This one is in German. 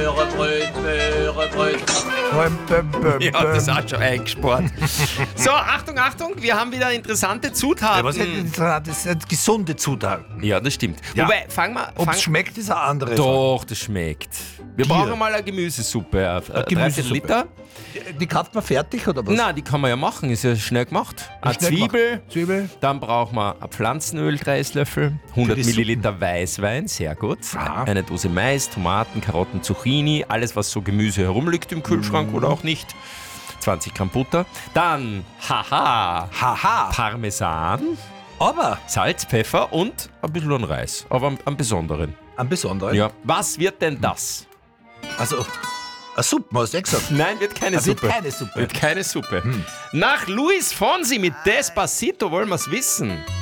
Ja, das hat schon eingespart. So, Achtung, wir haben wieder interessante Zutaten. Ja, was das sind gesunde Zutaten. Ja, das stimmt. Ja. Wobei, fang mal. Ob es schmeckt, ist eine andere Frage. Doch, das schmeckt. Wir Bier. brauchen mal eine Gemüsesuppe. Eine Gemüsesuppe. Liter. Die kauft man fertig, oder was? Na, die kann man ja machen, ist ja schnell gemacht. Eine Schnell Zwiebel, gemacht. Zwiebel. dann braucht man ein Pflanzenöl, 3 Esslöffel, 100 die Milliliter Weißwein, sehr gut. Ah. Eine Dose Mais, Tomaten, Karotten, Zucchini, alles was so Gemüse herumliegt im Kühlschrank oder auch nicht. 20 Gramm Butter. Dann, haha, Parmesan, Aber Salz, Pfeffer und ein bisschen an Reis, aber am besonderen. am besonderen. Ja. Was wird denn das? Also, eine Suppe, hast du ja gesagt. Nein, wird keine Wird Suppe. keine Suppe. Nach Luis Fonsi mit Despacito wollen wir es wissen.